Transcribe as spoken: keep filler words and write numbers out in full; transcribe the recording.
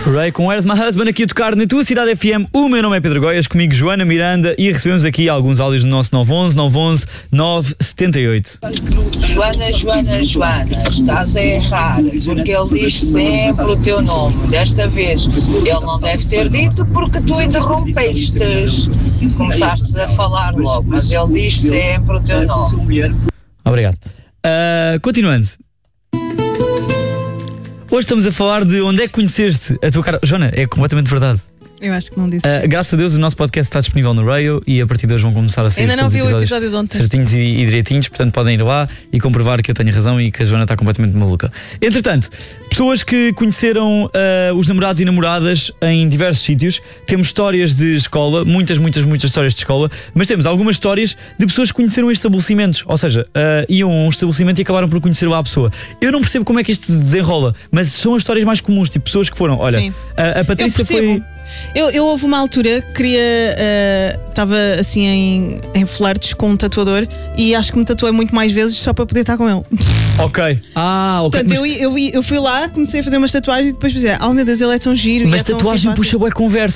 Ray com Where's My Husband aqui a tocar na tua cidade F M. O meu nome é Pedro Goias, comigo Joana Miranda e recebemos aqui alguns áudios do nosso nove onze nove onze nove sete oito. Joana, Joana, Joana, estás a errar, porque ele diz sempre o teu nome. Desta vez ele não deve ter dito porque tu interrompeste, começaste a falar logo, mas ele diz sempre o teu nome. Obrigado. Uh, continuando. Hoje estamos a falar de onde é que conheceste a tua cara. Joana, é completamente verdade. Eu acho que não disse. Uh, graças a Deus o nosso podcast está disponível no Raio e a partir de hoje vão começar a sair Ainda todos não vi os o episódios episódio de ontem. certinhos e, e direitinhos, portanto podem ir lá e comprovar que eu tenho razão e que a Joana está completamente maluca. Entretanto, pessoas que conheceram uh, os namorados e namoradas em diversos sítios. Temos histórias de escola, muitas, muitas, muitas histórias de escola, mas temos algumas histórias de pessoas que conheceram estabelecimentos, ou seja, uh, iam a um estabelecimento e acabaram por conhecer lá a pessoa. Eu não percebo como é que isto se desenrola, mas são as histórias mais comuns, tipo pessoas que foram, olha, Sim. a, a Patrícia foi... Eu, eu houve uma altura que queria. Estava uh, assim em, em flirts com um tatuador e acho que me tatuei muito mais vezes só para poder estar com ele. Ok. Ah, ok. Portanto, Mas... eu, eu, eu fui lá, comecei a fazer umas tatuagens e depois pensei, oh meu Deus, ele é tão giro. Mas e é tatuagem tão puxa boa conversa.